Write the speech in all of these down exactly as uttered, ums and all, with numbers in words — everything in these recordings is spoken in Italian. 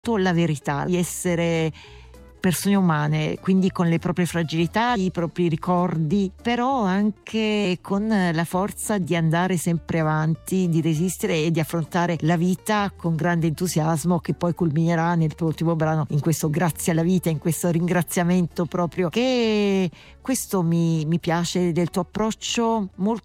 la verità, di essere persone umane, quindi con le proprie fragilità, i propri ricordi, però anche con la forza di andare sempre avanti, di resistere e di affrontare la vita con grande entusiasmo, che poi culminerà nel tuo ultimo brano in questo grazie alla vita, in questo ringraziamento proprio, che questo mi, mi piace del tuo approccio,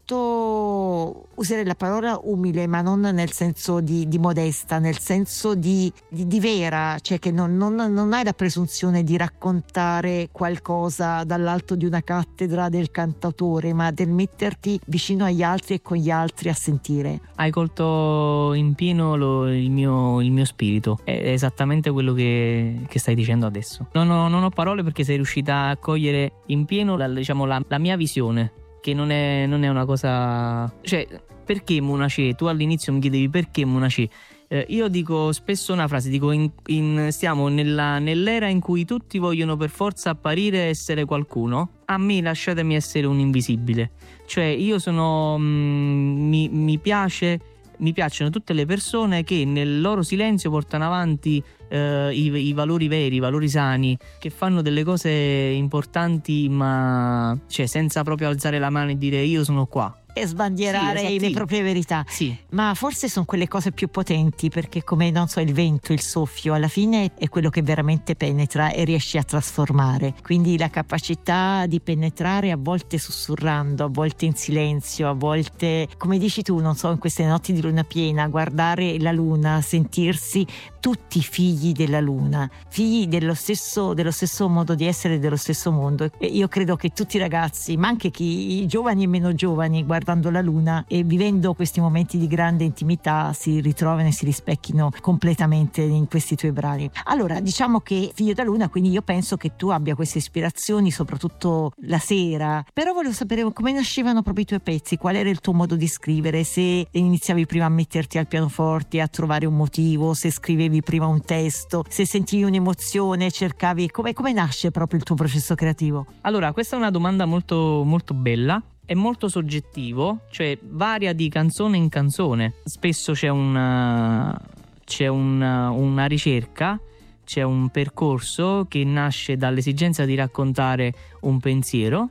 molto, userei la parola umile, ma non nel senso di, di modesta, nel senso di, di, di vera, cioè che non, non, non hai la presunzione di raccontare qualcosa dall'alto di una cattedra del cantautore, ma del metterti vicino agli altri e con gli altri a sentire. Hai colto in pieno lo, il, mio, il mio spirito, è esattamente quello che, che stai dicendo adesso. Non ho, non ho parole, perché sei riuscita a cogliere in pieno la, diciamo, la, la mia visione, che non è, non è una cosa... Cioè, perché Monachè? Tu all'inizio mi chiedevi perché Monachè. Eh, io dico spesso una frase, dico in, in, stiamo nella, nell'era in cui tutti vogliono per forza apparire e essere qualcuno. A me lasciatemi essere un invisibile. Cioè io sono mm, mi, mi piace mi piacciono tutte le persone che nel loro silenzio portano avanti eh, i, i valori veri, i valori sani, che fanno delle cose importanti, ma cioè senza proprio alzare la mano e dire io sono qua. E sbandierare, sì, esatto, le proprie verità. Sì. Ma forse sono quelle cose più potenti, perché come, non so, il vento, il soffio, alla fine è quello che veramente penetra e riesce a trasformare. Quindi la capacità di penetrare, a volte sussurrando, a volte in silenzio, a volte, come dici tu, non so, in queste notti di luna piena, guardare la luna, sentirsi tutti figli della luna, figli dello stesso, dello stesso modo di essere, dello stesso mondo. E io credo che tutti i ragazzi, ma anche chi, i giovani e meno giovani, guardando la luna e vivendo questi momenti di grande intimità, si ritrovano e si rispecchino completamente in questi tuoi brani. Allora, diciamo che Figlio da Luna, quindi io penso che tu abbia queste ispirazioni soprattutto la sera, però volevo sapere come nascevano proprio i tuoi pezzi, qual era il tuo modo di scrivere, se iniziavi prima a metterti al pianoforte a trovare un motivo, se scrivevi prima un testo, se sentivi un'emozione, cercavi, come, come nasce proprio il tuo processo creativo? Allora, questa è una domanda molto molto bella. È molto soggettivo, cioè varia di canzone in canzone. Spesso c'è una, c'è una, una ricerca, c'è un percorso che nasce dall'esigenza di raccontare un pensiero,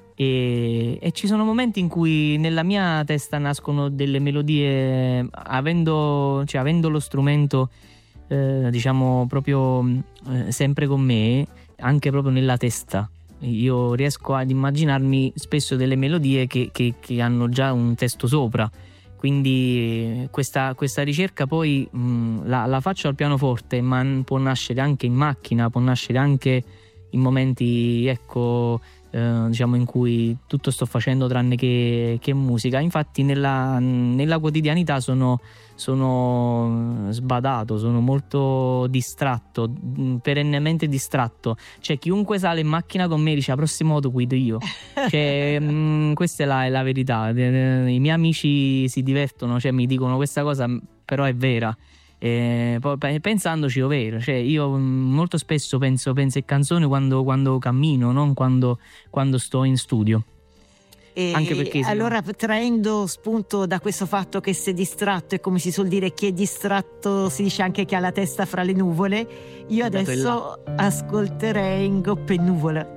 e, e ci sono momenti in cui nella mia testa nascono delle melodie, avendo, cioè, avendo lo strumento eh, diciamo proprio eh, sempre con me, anche proprio nella testa. Io riesco ad immaginarmi spesso delle melodie che, che, che hanno già un testo sopra, quindi questa, questa ricerca poi mh, la, la faccio al pianoforte, ma può nascere anche in macchina, può nascere anche in momenti, ecco, eh, diciamo in cui tutto sto facendo tranne che, che musica. Infatti nella, nella quotidianità sono, sono sbadato, sono molto distratto, perennemente distratto. Cioè chiunque sale in macchina con me dice la prossima volta guido io. Cioè, mh, questa è la, è la verità. I miei amici si divertono, cioè mi dicono questa cosa, però è vera. E poi pensandoci è vero, cioè io molto spesso penso, penso a canzoni quando, quando cammino, non quando, quando sto in studio. E anche perché allora no, traendo spunto da questo fatto che sei distratto, e come si suol dire, chi è distratto si dice anche che ha la testa fra le nuvole, io adesso ascolterei Ingop e Nuvola.